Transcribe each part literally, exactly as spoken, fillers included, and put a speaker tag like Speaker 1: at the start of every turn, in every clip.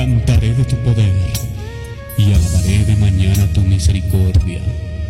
Speaker 1: Cantaré de tu poder y alabaré de mañana tu misericordia.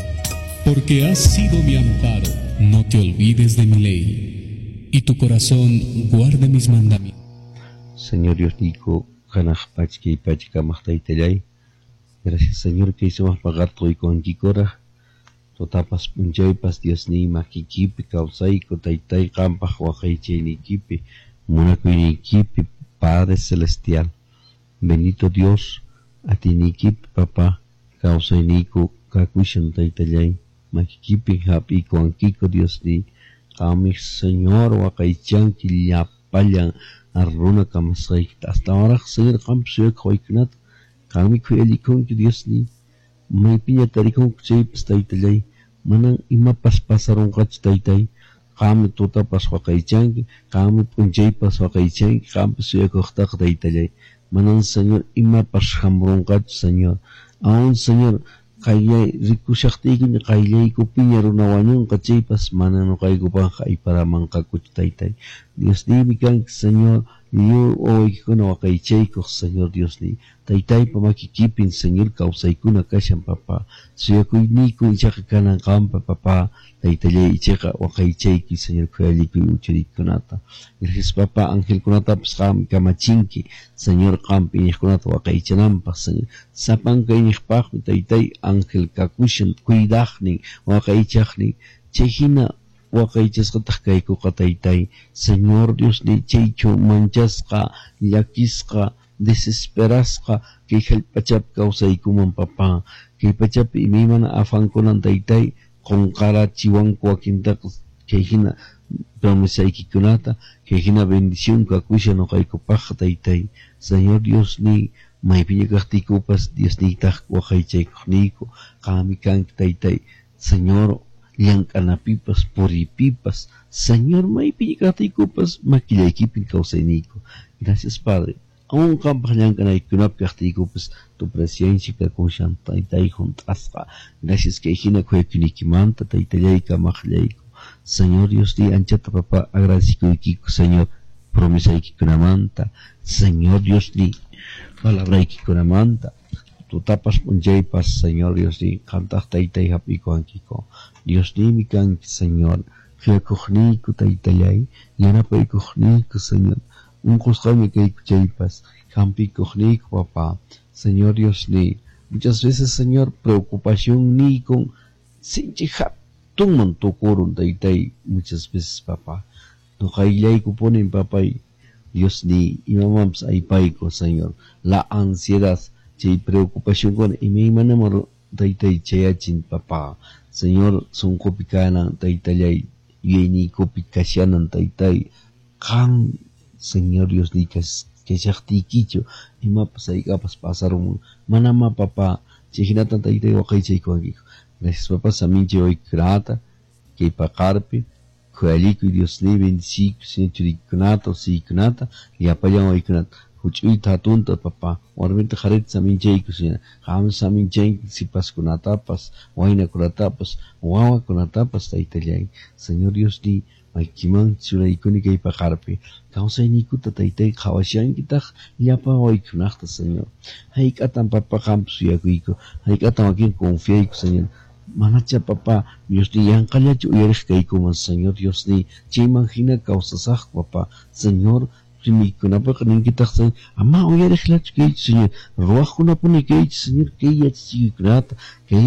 Speaker 1: Porque has sido mi amparo, no te olvides de mi ley, y tu corazón guarde mis mandamientos.
Speaker 2: Señor Dios Nico, Hanajpachki y Pachkamachtaitellay. Gracias, Señor, que hicimos pagar todo y con Kikora. Totapas punjaypas Dios ni makikipi, causaico, taitai, campa, huajaiche ni kipi, monaco ni kipi, Padre Celestial. Bendito Dios, a ti ni kipi, papá, causai nico, kakushan taitellay, makikipi, hapi, con Kiko Dios ni, kami Señor, huacaichan, kiliapayan, arruna kamasai, hasta ahora, Señor, kamsuek, hoiknat, kami kuelikon, Dios ni, may piñatarikon kusaypas taitellay, manang ima paspasaron kach taitay, kami tuta paswakaichanki, kami punjaypas wakaichanki, kami suyakoktak taitellay, manang Señor ima pashamron kach Señor, aún Señor, kaylay rikushaktikin kaylay kupiña runawañun kachaypas manang no kaykupan hayparaman kakuch taitay, Dios dimi kanki Señor, yo hoy con wakaichayko Señor Dios ni taitay pamakikipin Señor kausaykuna kashan papá suyakuyniku ichaqa kanan qampa papá taitallay ichaqa wakaichayki Señor kuyalliku uchurikunata. Gracias papá angelkunatapas qam kamachinki Señor qampi iñiqkunata wakaichananpaq Señor sapanka iñiqpaqmi taitay ángel kakushan cuidaqnin wakaichaqnin chay hina wakaichasqataq kaykuqa taytay Señor Dios ni chaychu manchasqa llakisqa desesperasqa kay hallp'achapi kawsaykuman papá kay pachapi imaymana afankunan taytay qunqarachiwanku wakintaqa kay hina promesaykikunata kay hina bendición kakusha nuqaykupaqqa taytay Señor Dios ni maypiña kaqtiykupas Dios niytaq waqaychaykuqniyku qami kanki taytay Señor llank'anapipas puripipas Señor maypiña kaqtiykupas makillaykipin kawsayniku. Gracias Padre, aún qampaq llank'anaykunapi kaqtiykupas tu presencia kakushan taytay junt'asqa. Gracias kay hina kuyakuniykimanta taytallay kamaqllayku Señor Dios ni anchata papá agradecikuykiku Señor promesaykikunamanta Señor Dios ni palabraykikunamanta tutapas punjaypas Señor Dios ni qamtaq taytay hap'ikuhankiko Dios nimi kanki Señor qhiyakuqniyku taytallay yanapaykuqniyku Señor unqusqaymi kayku chaypas hampikuqniyku papá Señor Dios ni muchas veces Señor preocupación ni con sinchi hatun tukurun taytay muchas veces papá nuqayllayku ponen papay Dios ni imamanpas aypayku Señor la ansiedad chay preocupación con imaymanamar taytay chayachin papá Señor sunqupi kanan taytallay yuyayniykupi kashanan taytay qam Señor Dios ni kashaqtiykichu imapas aykapas pasaron manama papá chay hinata taytay waqaychaykuwankiku. Gracias papá saminchi waykunata kay paqarpi kuyalliku Dios ni bendiciyku Señor churiykunata usiykunata llapallan waykunata huch'uyta hatunta papá warmita qarita saminchayku Señor qam saminchanki sipaskunatapas waynakunatapas wawakunatapas taytallay Señor Dios ni maykiman churaykuni kay paqarpi kawsayniykuta taytay qhawashankitaq llapa waykunaqta Señor hayk'atan papá qampi suyakuyku hayk'atan wakin confiayku Señor manacha papá Dios ni yanqallachu uyariq kaykuman Señor Dios ni chayman hina kawsasaq papá Señor rimiykunapaqa ninkitaq Señor ama uyariqlachu kaychu Señor ruwaqkunapuni kaychu Señor kay yachachikuykunata kay